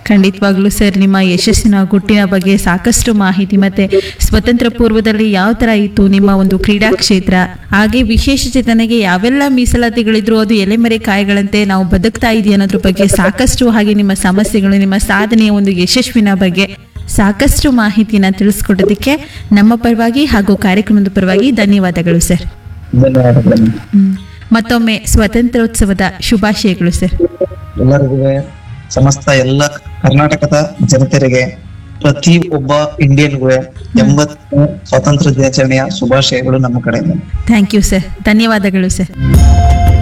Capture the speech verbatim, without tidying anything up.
ಖಂಡಿತವಾಗ್ಲೂ ಸರ್, ನಿಮ್ಮ ಯಶಸ್ಸಿನ ಗುಟ್ಟಿನ ಬಗ್ಗೆ ಸಾಕಷ್ಟು ಮಾಹಿತಿ ಮತ್ತೆ ಸ್ವತಂತ್ರ ಪೂರ್ವದಲ್ಲಿ ಯಾವ ತರ ಇತ್ತು ನಿಮ್ಮ ಒಂದು ಕ್ರೀಡಾ ಕ್ಷೇತ್ರ, ಹಾಗೆ ವಿಶೇಷ ಚೇತನಗೆ ಯಾವೆಲ್ಲ ಮೀಸಲಾತಿಗಳಿದ್ರು ಅದು ಎಲೆಮರೆ ಕಾಯಿಗಳಂತೆ ನಾವು ಬದುಕ್ತಾ ಇದೀವಿ ಅನ್ನೋದ್ರ ಬಗ್ಗೆ ಸಾಕಷ್ಟು, ಹಾಗೆ ನಿಮ್ಮ ಸಮಸ್ಯೆಗಳು, ನಿಮ್ಮ ಸಾಧನೆಯ ಒಂದು ಯಶಸ್ವಿನ ಬಗ್ಗೆ ಸಾಕಷ್ಟು ಮಾಹಿತಿನ ತಿಳಿಸ್ಕೊಡೋದಕ್ಕೆ ನಮ್ಮ ಪರವಾಗಿ ಹಾಗೂ ಕಾರ್ಯಕ್ರಮದ ಪರವಾಗಿ ಧನ್ಯವಾದಗಳು ಸರ್. ಧನ್ಯವಾದಗಳು. ಹ್ಮ್. ಮತ್ತೊಮ್ಮೆ ಸ್ವಾತಂತ್ರ್ಯೋತ್ಸವದ ಶುಭಾಶಯಗಳು ಸರ್. ಎಲ್ಲರಿಗೂ ಸಮಸ್ತ ಎಲ್ಲ ಕರ್ನಾಟಕದ ಜನತೆಯರಿಗೆ, ಪ್ರತಿ ಒಬ್ಬ ಇಂಡಿಯನ್ಗೂ ಎಂಬತ್ತನೇ ಸ್ವಾತಂತ್ರ್ಯ ದಿನಾಚರಣೆಯ ಶುಭಾಶಯಗಳು ನಮ್ಮ ಕಡೆಯಿಂದ. ಥ್ಯಾಂಕ್ ಯು ಸರ್, ಧನ್ಯವಾದಗಳು ಸರ್.